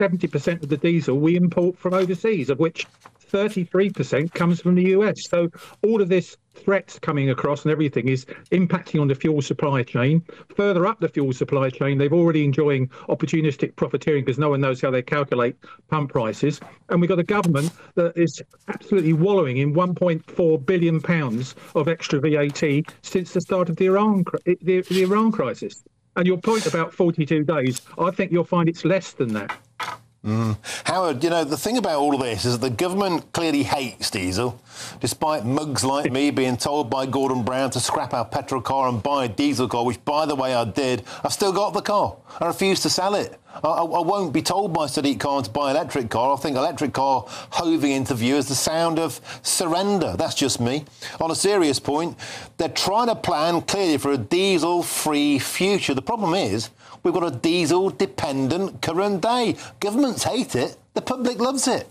70% of the diesel we import from overseas, of which 33% comes from the US. So all of this threats coming across and everything is impacting on the fuel supply chain. Further up the fuel supply chain, they've already enjoying opportunistic profiteering because no one knows how they calculate pump prices. And we've got a government that is absolutely wallowing in £1.4 billion of extra VAT since the start of the Iran crisis. And your point about 42 days, I think you'll find it's less than that. Howard, you know, the thing about all of this is that the government clearly hates diesel, despite mugs like me being told by Gordon Brown to scrap our petrol car and buy a diesel car, which, by the way, I did. I've still got the car. I refuse to sell it. I won't be told by Sadiq Khan to buy an electric car. I think electric car hoving into view is the sound of surrender. That's just me. On a serious point, they're trying to plan clearly for a diesel-free future. The problem is we've got a diesel-dependent current day. Governments hate it. The public loves it.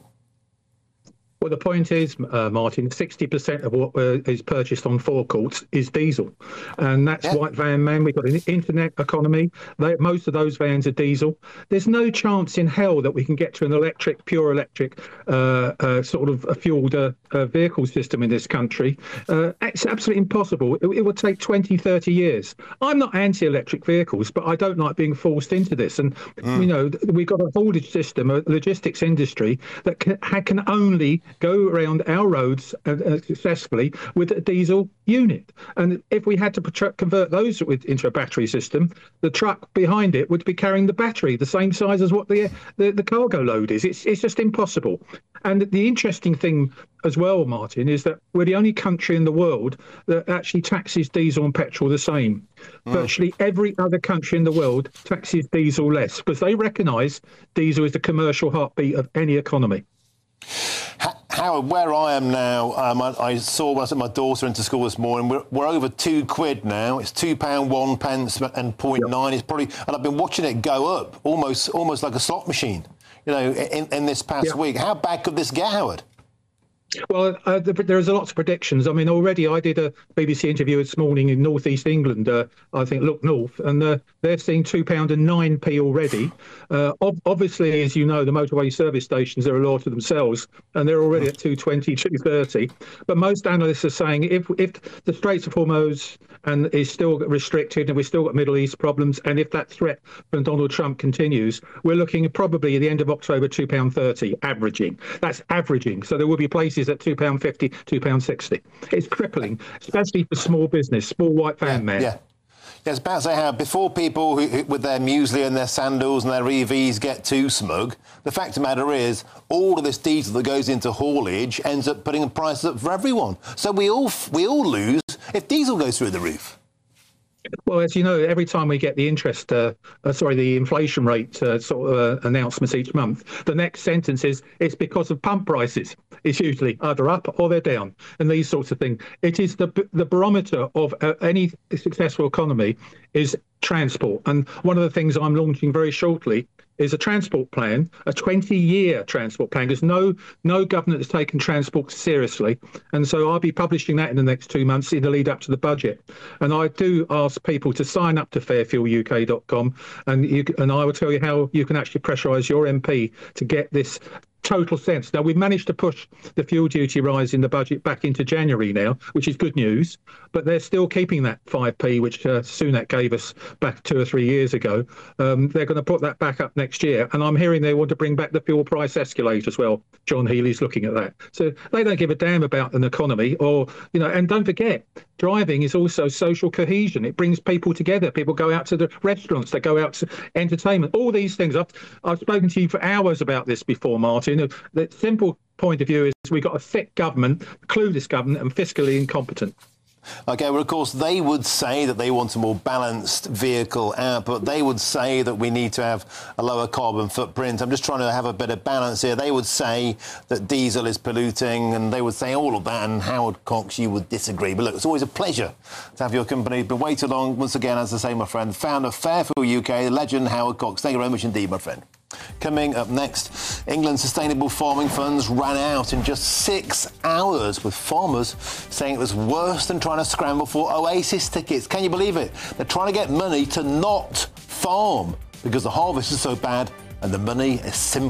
Well, the point is, Martin, 60% of what is purchased on forecourts is diesel. And that's white van man. We've got an internet economy. Most of those vans are diesel. There's no chance in hell that we can get to an electric, pure electric, sort of a fueled vehicle system in this country. It's absolutely impossible. It would take 20, 30 years. I'm not anti-electric vehicles, but I don't like being forced into this. And, you know, we've got a haulage system, a logistics industry that can only go around our roads successfully with a diesel unit. And if we had to convert those into a battery system, the truck behind it would be carrying the battery, the same size as what the cargo load is. It's just impossible. And the interesting thing as well, Martin, is that we're the only country in the world that actually taxes diesel and petrol the same. Virtually every other country in the world taxes diesel less because they recognise diesel is the commercial heartbeat of any economy. Howard, where I am now, I saw when I took my daughter into school this morning, we're over £2 now. It's £2.01 and 0.9. It's probably, and I've been watching it go up almost like a slot machine, you know, in this past week. How bad could this get, Howard? Well, there's a lot of predictions. I mean, already I did a BBC interview this morning in North East England, I think Look North, and they're seeing £2.09 already. Obviously, as you know, the motorway service stations are a law to themselves, and they're already at 2.20, 2.30. But most analysts are saying if the Straits of Hormuz is still restricted and we've still got Middle East problems, and if that threat from Donald Trump continues, we're looking at probably at the end of October, £2.30, averaging. That's averaging. So there will be places at £2.50, £2.60. It's crippling, especially for small business, small white van man. Yeah. Yes, about to say how before people who, with their muesli and their sandals and their EVs get too smug, the fact of the matter is all of this diesel that goes into haulage ends up putting the prices up for everyone. So we all lose if diesel goes through the roof. Well, as you know, every time we get the the inflation rate announcements each month, the next sentence is it's because of pump prices. It's usually either up or they're down, and these sorts of things. It is the barometer of any successful economy is transport. And one of the things I'm launching very shortly is a transport plan, a 20-year transport plan, because no government has taken transport seriously. And so I'll be publishing that in the next 2 months in the lead up to the budget. And I do ask people to sign up to fairfueluk.com, and I will tell you how you can actually pressurise your MP to get this total sense. Now, we've managed to push the fuel duty rise in the budget back into January now, which is good news, but they're still keeping that 5p, which Sunak gave us back 2 or 3 years ago. They're going to put that back up next year, and I'm hearing they want to bring back the fuel price escalator as well. John Healey's looking at that. So they don't give a damn about an economy and don't forget, driving is also social cohesion. It brings people together. People go out to the restaurants, they go out to entertainment, all these things. I've spoken to you for hours about this before, Martin. The simple point of view is we've got a thick government, clueless government, and fiscally incompetent. OK, well, of course, they would say that they want a more balanced vehicle output. They would say that we need to have a lower carbon footprint. I'm just trying to have a bit of balance here. They would say that diesel is polluting, and they would say all of that. And Howard Cox, you would disagree. But look, it's always a pleasure to have your company. Been way too long. Once again, as I say, my friend, founder of Fairfuel UK, the legend Howard Cox. Thank you very much indeed, my friend. Coming up next, England's sustainable farming funds ran out in just 6 hours, with farmers saying it was worse than trying to scramble for Oasis tickets. Can you believe it? They're trying to get money to not farm because the harvest is so bad and the money is simply